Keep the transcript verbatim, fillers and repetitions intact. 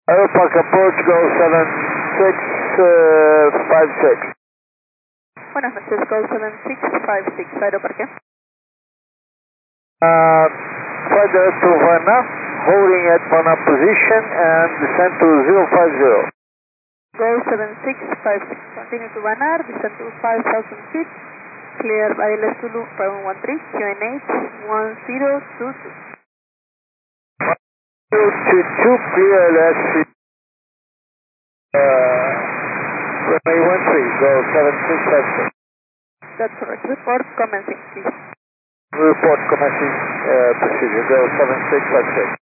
Aeropark approach, go seven six five six. Buenas noches, Go seven six five six, Aeroparque. Uh, further to Varna, holding at Varna position and descend to zero five zero. Go seven six five six, continue to Vanar, descend to five thousand feet, clear by L S Zulu, five one one three, Q N H one zero two two. zero two two, clear L S Zulu, uh, runway one three, go seven six five six. That's correct. Report commencing, please. Report commencing uh, procedure, go seven six five six.